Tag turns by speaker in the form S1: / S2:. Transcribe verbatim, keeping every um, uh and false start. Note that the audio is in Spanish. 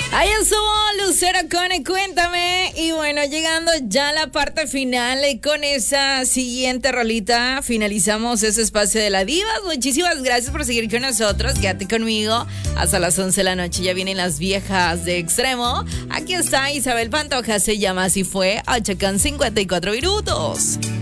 S1: Ahí estuvo Lucero con Cuéntame. Y bueno, llegando ya a la parte final, y con esa siguiente rolita finalizamos ese espacio de la Divas. Muchísimas gracias por seguir con nosotros. Quédate conmigo hasta las once de la noche. Ya vienen las viejas de Extremo. Aquí está Isabel Pantoja, se llama Así Fue, ocho con cincuenta y cuatro minutos.